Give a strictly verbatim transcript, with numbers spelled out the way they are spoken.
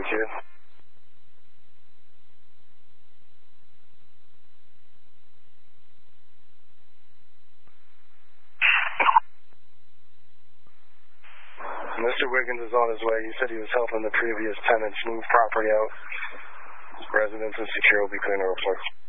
Thank you. Mister Wiggins is on his way. He said he was helping the previous tenants move property out. Residence is secure. Will be clear in a report.